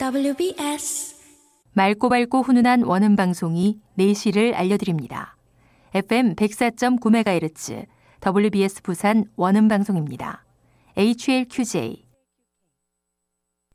WBS 맑고 밝고 훈훈한 원음 방송이 4시를 알려드립니다. FM 104.9MHz WBS 부산 원음 방송입니다. HLQJ